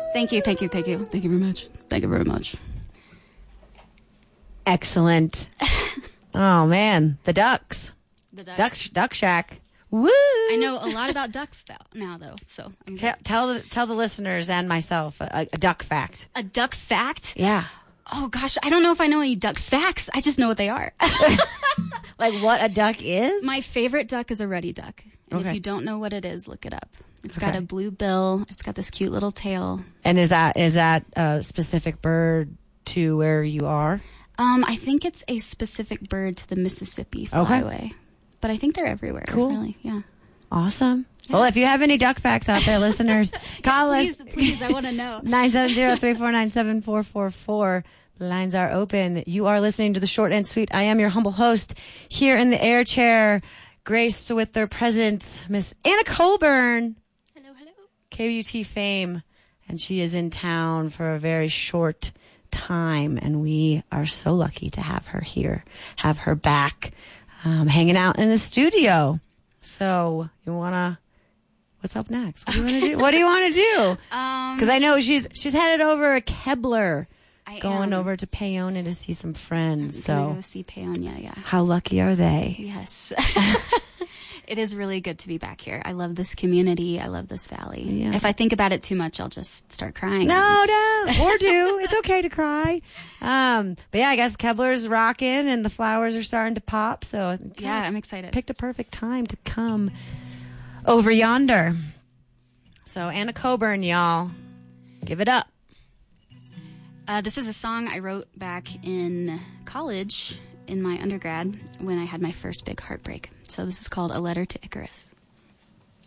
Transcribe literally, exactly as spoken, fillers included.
Thank you, thank you, thank you. Thank you very much. Thank you very much. Excellent. Oh, man. The ducks. The ducks. Duck, duck Shack. Woo! I know a lot about ducks though, now, though. So I'm Tell, tell, the, tell the listeners and myself a, a duck fact. A duck fact? Yeah. Oh, gosh. I don't know if I know any duck facts. I just know what they are. Like what a duck is? My favorite duck is a ruddy duck. And Okay. if you don't know what it is, look it up. It's Okay. got a blue bill. It's got this cute little tail. And is that is that a specific bird to where you are? Um, I think it's a specific bird to the Mississippi Okay. flyway. But I think they're everywhere. Cool. Really, yeah. Awesome. Yeah. Well, if you have any duck facts out there, listeners, call Please, us. please, I want to know. nine seven zero, three four nine, seven four four four. The lines are open. You are listening to The Short and Sweet. I am your humble host here in the air chair, graced with their presence, Miss Anna Colburn. Hello, hello. K U T fame. And she is in town for a very short time. And we are so lucky to have her here, have her back, um, hanging out in the studio. So you want to, what's up next? What do you want to do? What do you want to do? Um, Because I know she's, she's headed over to Kebler, I going am. over to Paona to see some friends. I'm gonna So go see Paonia, yeah. how lucky are they? Yes. It is really good to be back here. I love this community. I love this valley. Yeah. If I think about it too much, I'll just start crying. No, no, or do. It's okay to cry. Um, but yeah, I guess Kebler's rocking and the flowers are starting to pop. So Yeah, I'm excited. picked a perfect time to come over yonder. So Anna Colburn, y'all, give it up. Uh, this is a song I wrote back in college in my undergrad when I had my first big heartbreak. So this is called A Letter to Icarus.